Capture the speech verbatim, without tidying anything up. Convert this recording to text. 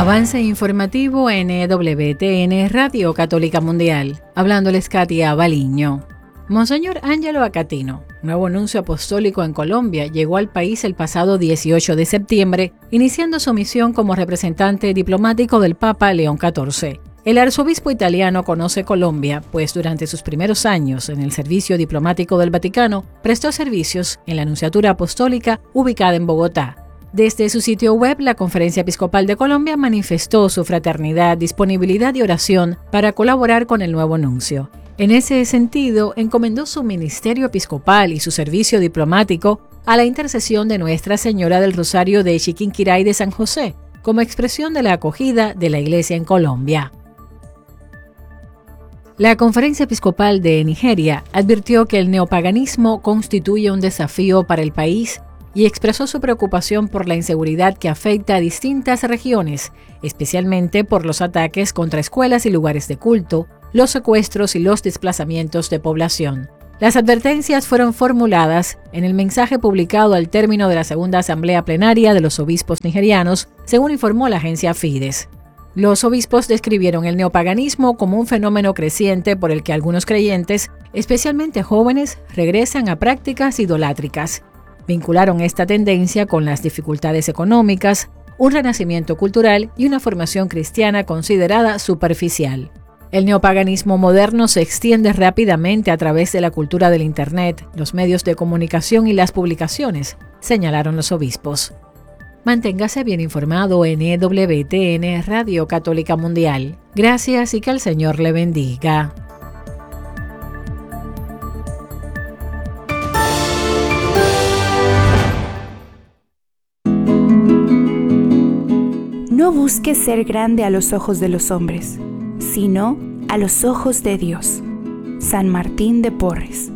Avance informativo en E W T N Radio Católica Mundial. Hablándoles Katia Baliño. Monseñor Ángelo Acatino, nuevo nuncio apostólico en Colombia, llegó al país el pasado dieciocho de septiembre, iniciando su misión como representante diplomático del Papa León catorce. El arzobispo italiano conoce Colombia, pues durante sus primeros años en el servicio diplomático del Vaticano, prestó servicios en la Nunciatura Apostólica ubicada en Bogotá. Desde su sitio web, la Conferencia Episcopal de Colombia manifestó su fraternidad, disponibilidad y oración para colaborar con el nuevo nuncio. En ese sentido, encomendó su ministerio episcopal y su servicio diplomático a la intercesión de Nuestra Señora del Rosario de Chiquinquirá de San José, como expresión de la acogida de la Iglesia en Colombia. La Conferencia Episcopal de Nigeria advirtió que el neopaganismo constituye un desafío para el país y expresó su preocupación por la inseguridad que afecta a distintas regiones, especialmente por los ataques contra escuelas y lugares de culto, los secuestros y los desplazamientos de población. Las advertencias fueron formuladas en el mensaje publicado al término de la segunda asamblea plenaria de los obispos nigerianos, según informó la agencia Fides. Los obispos describieron el neopaganismo como un fenómeno creciente por el que algunos creyentes, especialmente jóvenes, regresan a prácticas idolátricas. Vincularon esta tendencia con las dificultades económicas, un renacimiento cultural y una formación cristiana considerada superficial. El neopaganismo moderno se extiende rápidamente a través de la cultura del Internet, los medios de comunicación y las publicaciones, señalaron los obispos. Manténgase bien informado en E W T N Radio Católica Mundial. Gracias y que el Señor le bendiga. No busques ser grande a los ojos de los hombres, sino a los ojos de Dios. San Martín de Porres.